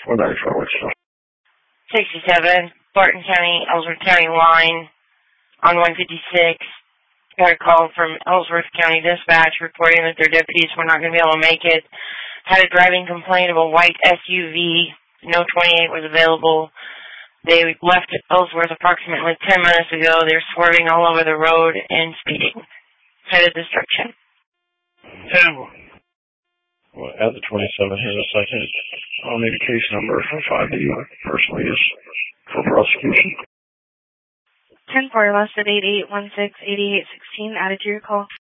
What are you for? 67, Barton County, Ellsworth County line on 156. Got a call from Ellsworth County Dispatch reporting that their deputies were not going to be able to make it. Had a driving complaint of a white SUV. No 28 was available. They left Ellsworth approximately 10 minutes ago. They're swerving all over the road and speeding. Headed this direction. 10. Well, add the 27 here in a second. I'll need a case number for 5 that you personally use for prosecution. 10-4, less than 8816-8816, added to your call.